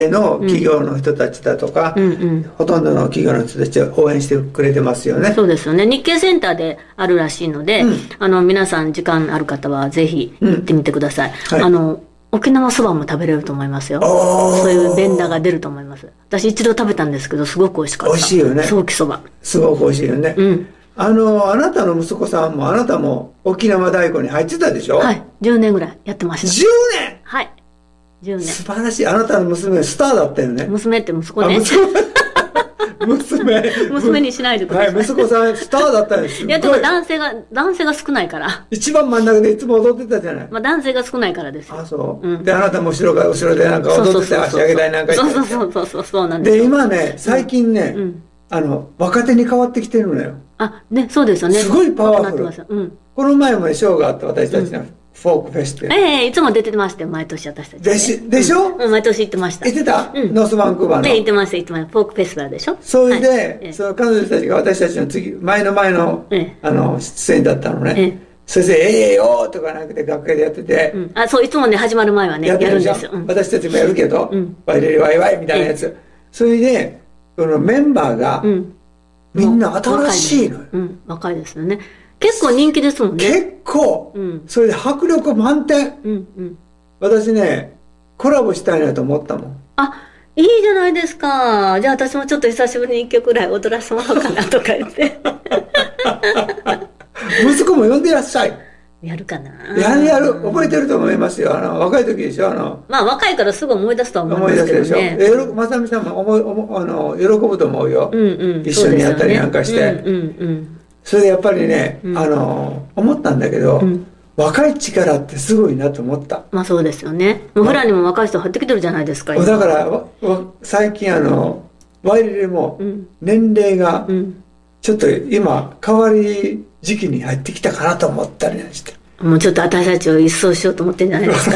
の企業の人たちだとか、ほとんどの企業の人たちは応援してくれてますよね。 そうですよね。日経センターであるらしいので、皆さん時間ある方はぜひ行ってみてください。沖縄そばも食べれると思いますよ。そういう連打が出ると思います。私一度食べたんですけど、すごく美味しかった。 美味しいよね。 ソーキそば。 すごく美味しいよね。あなたの息子さんも、あなたも沖縄大根に入ってたでしょ？ はい。10年ぐらいやってました。 10年？ はい。10年。 素晴らしい。あなたの娘、スターだったよね。 娘って息子ね。娘にしないでください。 はい、息子さん、スターだったんです。 いや、でも男性が少ないから。 一番真ん中でいつも踊ってたじゃない。 まあ男性が少ないからですよ。 あ、そう。で、あなたも後ろでなんか踊ってて、足上げたりなんかして。 そうなんです。 で、今ね、最近ね、若手に変わってきてるのよ。 ね、そうですよね。 すごいパワフル。この前もショーがあった、私たちの。フォークフェスって。 いつも出てましたよ、毎年私たち。 でしょ？ 毎年行ってました。 行ってた？ノースバンクーバーの。 行ってました。フォークフェスティバルでしょ？ それで、その彼女たちが私たちの前の出演だったのね。それで、よーとかなくて学会でやってて。 そう、いつもね、始まる前はね、やるんですよ。 私たちもやるけど、ワイワイみたいなやつ。それで、このメンバーが、みんな新しいのよ。 若いですよね。結構人気ですもんね。 結構、それで迫力満点。私ね、コラボしたいなと思ったもん。 いいじゃないですか。じゃあ私もちょっと久しぶりに1曲ぐらい踊らせてもらおうかなとか言って。 息子も呼んでらっしゃい。 やるかな。 やる。覚えてると思いますよ。若い時でしょ。 まあ若いからすぐ思い出すとは思うんですけどね。 思い出すでしょ。まさみさんも喜ぶと思うよ。一緒にやったりなんかして。それでやっぱりね、思ったんだけど、若い力ってすごいなと思った。 まあそうですよね。もうフラにも若い人入ってきてるじゃないですか。 だから最近ワイリレも年齢がちょっと今変わり時期に入ってきたかなと思ったりして。 もうちょっと私たちを一掃しようと思ってんじゃないですか。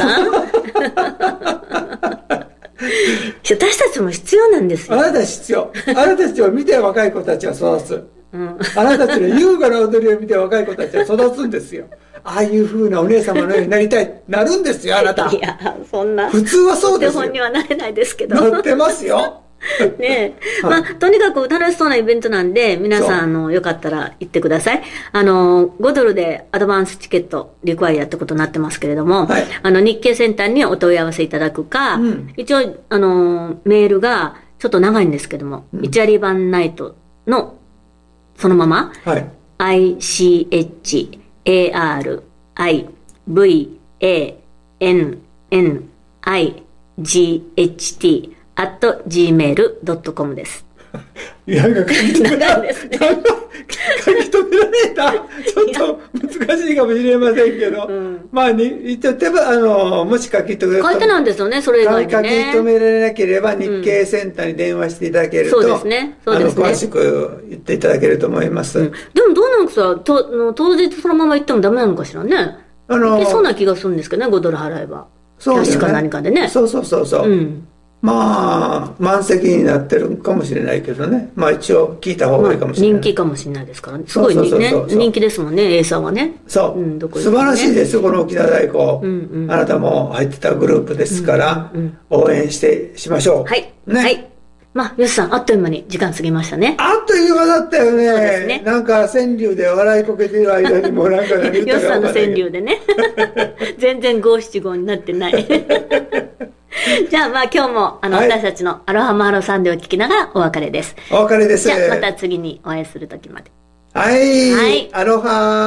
私たちも必要なんですよ。 あなた必要。あなたたちを見て若い子たちは育つ。あなたたちの優雅な踊りを見て若い子たちは育つんですよ。ああいう風なお姉様のようになりたい、なるんですよ、あなた。 いや、そんな。 普通はそうですよ。 お手本にはなれないですけど。 なってますよ。 ねえ。まあ、とにかく楽しそうなイベントなんで、皆さん、よかったら行ってください。5ドルでアドバンスチケットリクワイアってことになってますけれども、日経センターにお問い合わせいただくか、一応、メールがちょっと長いんですけども、イチャリバンナイトのそのまま、ICHARIVANNIGHT@gmail.com です。 なんか書き留められた。ちょっと難しいかもしれませんけど、まあ一応もし書き留め書いてなんですよね、それ以外にね。 書き留められなければ日経センターに電話していただけると、 そうですね。 詳しく言っていただけると思います。 でもどうなんですか、当日そのまま行ってもダメなのかしらね。いけそうな気がするんですけどね、5ドル払えば。キャッシュか何かでね。 そう。まあ満席になってるかもしれないけどね。まあ一応聞いた方がいいかもしれない。 人気かもしれないですからね。すごいね、人気ですもんね、A さんはね。 そう。素晴らしいですこの沖縄大根。あなたも入ってたグループですから、応援しましょう。 はい。はい。まあ、よしさん、あっという間に時間過ぎましたね。 あっという間だったよね。なんか川柳で笑いこけてる間にもうなんか何言ったか分からない。 よしさんの川柳でね。全然五七五になってない。じゃあまあ今日も私たちのアロハマハロサンデーを聞きながらお別れです。 お別れです。 じゃあまた次にお会いする時まで。 はい。アロハ。